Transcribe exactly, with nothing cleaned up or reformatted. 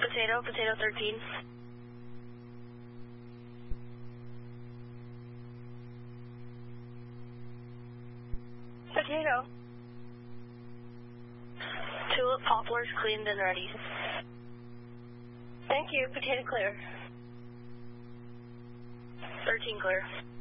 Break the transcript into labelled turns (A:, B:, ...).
A: Potato, potato thirteen. Potato. Tulip poplars cleaned and ready. Thank you. Potato clear. thirteen clear.